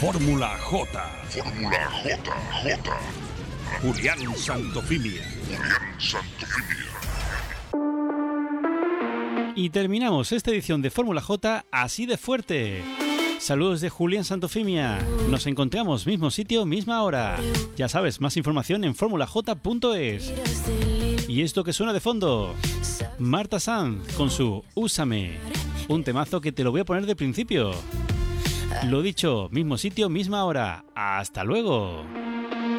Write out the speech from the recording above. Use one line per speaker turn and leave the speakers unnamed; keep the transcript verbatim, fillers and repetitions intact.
Fórmula J.
Fórmula J, J.
Julián Santofimia.
Julián Santofimia.
Y terminamos esta edición de Fórmula J así de fuerte. Saludos de Julián Santofimia. Nos encontramos mismo sitio, misma hora. Ya sabes, más información en fórmula j punto es. Y esto que suena de fondo, Marta Sanz con su Úsame. Un temazo que te lo voy a poner de principio. Lo dicho, mismo sitio, misma hora. ¡Hasta luego!